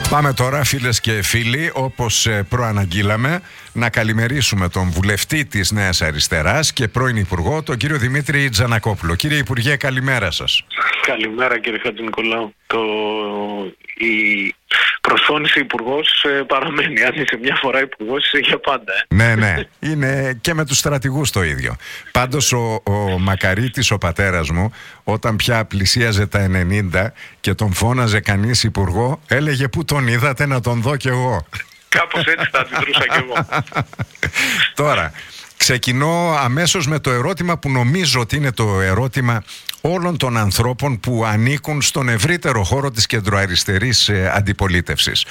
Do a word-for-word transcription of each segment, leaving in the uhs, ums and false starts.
Πάμε τώρα, φίλες και φίλοι, όπως προαναγγείλαμε, να καλημερίσουμε τον βουλευτή της Νέας Αριστεράς και πρώην Υπουργό, τον κύριο Δημήτρη Τζανακόπουλο. Κύριε Υπουργέ, καλημέρα σας. Καλημέρα, κύριε Χατζηνικολάου. Το... Η προσφώνηση υπουργός ε, παραμένει. Αν είσαι μια φορά υπουργός, είσαι για πάντα. Ε. Ναι, ναι. Είναι και με τους στρατηγούς το ίδιο. Πάντως ο, ο Μακαρίτης, ο πατέρας μου, όταν πια πλησίαζε τα ενενήντα και τον φώναζε κανείς υπουργό, έλεγε «Πού τον είδατε να τον δω κι εγώ». Κάπως έτσι θα αντιδρούσα κι εγώ. Τώρα, ξεκινώ αμέσως με το ερώτημα που νομίζω ότι είναι το ερώτημα όλων των ανθρώπων που ανήκουν στον ευρύτερο χώρο της κεντροαριστερής ε, αντιπολίτευσης.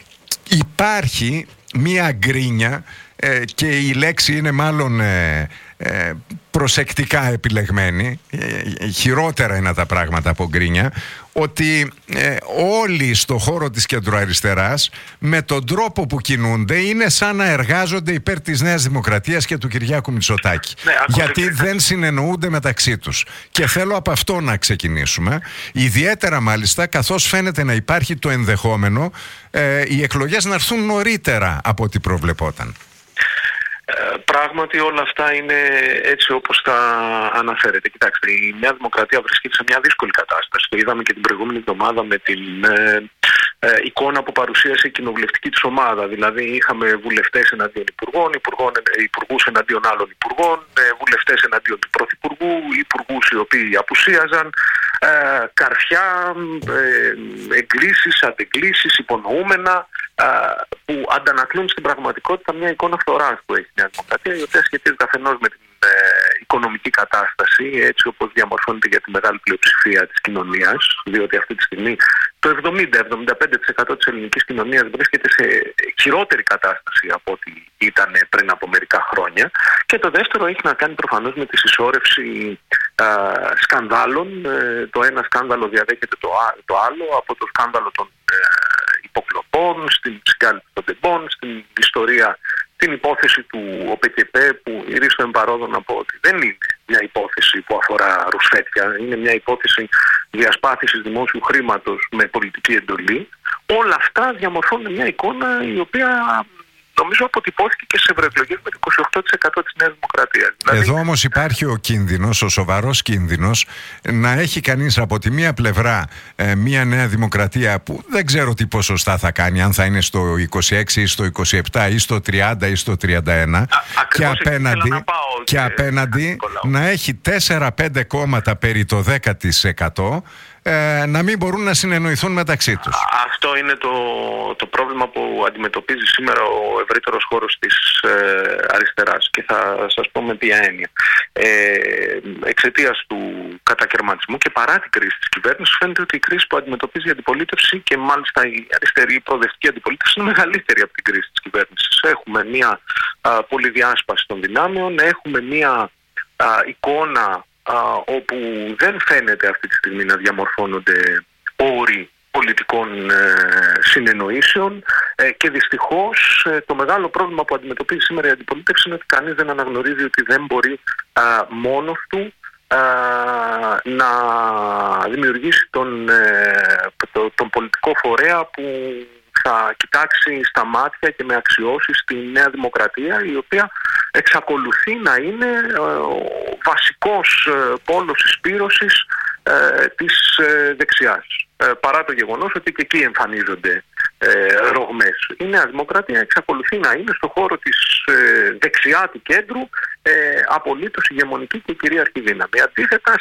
Υπάρχει μία γκρίνια ε, και η λέξη είναι μάλλον ε, ε, προσεκτικά επιλεγμένη, ε, χειρότερα είναι τα πράγματα από γκρίνια, ότι ε, όλοι στο χώρο της κεντροαριστεράς με τον τρόπο που κινούνται είναι σαν να εργάζονται υπέρ της Νέας Δημοκρατίας και του Κυριάκου Μητσοτάκη. Ναι, γιατί δεν συνεννοούνται μεταξύ τους. Και θέλω από αυτό να ξεκινήσουμε. Ιδιαίτερα μάλιστα καθώς φαίνεται να υπάρχει το ενδεχόμενο ε, οι εκλογές να έρθουν νωρίτερα από ό,τι προβλεπόταν. Πράγματι όλα αυτά είναι έτσι όπως τα αναφέρετε. Κοιτάξτε, η Νέα Δημοκρατία βρίσκεται σε μια δύσκολη κατάσταση. Το είδαμε και την προηγούμενη εβδομάδα με την ε, ε, εικόνα που παρουσίασε η κοινοβουλευτική της ομάδα. Δηλαδή είχαμε βουλευτές εναντίον υπουργών, υπουργούς εναντίον άλλων υπουργών, ε, βουλευτές εναντίον του πρωθυπουργού, υπουργούς οι οποίοι απουσίαζαν, ε, καρφιά, ε, εγκλήσεις, αντεγκλήσεις, υπονοούμενα, που αντανακλούν στην πραγματικότητα μια εικόνα φθοράς που έχει η Νέα Δημοκρατία, η οποία σχετίζεται αφενός με την ε, οικονομική κατάσταση, έτσι όπως διαμορφώνεται για τη μεγάλη πλειοψηφία της κοινωνίας, διότι αυτή τη στιγμή το εβδομήντα με εβδομήντα πέντε τοις εκατό της ελληνικής κοινωνίας βρίσκεται σε χειρότερη κατάσταση από ό,τι ήταν πριν από μερικά χρόνια. Και το δεύτερο έχει να κάνει προφανώς με τη συσσόρευση α, σκανδάλων. Ε, το ένα σκάνδαλο διαδέχεται το, α, το άλλο, από το σκάνδαλο των ε, υποκλοπών, στην συγκάλυψη των τεμπών, στην ιστορία, την υπόθεση του ΟΠΕΚΕΠΕ, που ηρίστο εμπαρόδο να πω ότι δεν είναι μια υπόθεση που αφορά ρουσφέτια, είναι μια υπόθεση διασπάθησης δημόσιου χρήματος με πολιτική εντολή. Όλα αυτά διαμορφώνουν μια εικόνα η οποία νομίζω αποτυπώθηκε και σε ευρωεκλογές με το είκοσι οκτώ τοις εκατό της Νέας Δημοκρατίας. Δηλαδή... Εδώ όμως υπάρχει ο κίνδυνος, ο σοβαρός κίνδυνος, να έχει κανείς από τη μία πλευρά ε, μια Νέα Δημοκρατία που δεν ξέρω τι ποσοστά θα κάνει, αν θα είναι στο είκοσι έξι ή στο είκοσι επτά ή στο τριάντα ή στο τριάντα ένα, Α, και απέναντι, να, πάω, και και απέναντι να έχει τέσσερα πέντε κόμματα περί το δέκα τοις εκατό Ε, να μην μπορούν να συνεννοηθούν μεταξύ τους. Αυτό είναι το, το πρόβλημα που αντιμετωπίζει σήμερα ο ευρύτερος χώρος της ε, αριστεράς, και θα σας πω με ποια έννοια. Ε, εξαιτίας του κατακαιρματισμού και παρά την κρίση της κυβέρνησης, φαίνεται ότι η κρίση που αντιμετωπίζει η αντιπολίτευση, και μάλιστα η αριστερή, η προοδευτική αντιπολίτευση, είναι μεγαλύτερη από την κρίση της κυβέρνησης. Έχουμε μια α, πολυδιάσπαση των δυνάμεων, έχουμε μια α, εικόνα Uh, όπου δεν φαίνεται αυτή τη στιγμή να διαμορφώνονται όροι πολιτικών ε, συνεννοήσεων ε, και δυστυχώς ε, το μεγάλο πρόβλημα που αντιμετωπίζει σήμερα η αντιπολίτευση είναι ότι κανείς δεν αναγνωρίζει ότι δεν μπορεί α, μόνος του α, να δημιουργήσει τον, ε, το, τον πολιτικό φορέα που θα κοιτάξει στα μάτια και με αξιώσεις τη Νέα Δημοκρατία, η οποία εξακολουθεί να είναι ε, ο βασικός ε, πόλος συσπήρωσης ε, της ε, δεξιάς. Ε, παρά το γεγονός ότι και εκεί εμφανίζονται ε, ρογμές. Η Νέα Δημοκρατία εξακολουθεί να είναι στο χώρο της ε, δεξιά του κέντρου ε, απολύτως ηγεμονική και κυρίαρχη δύναμη. Αντίθετα,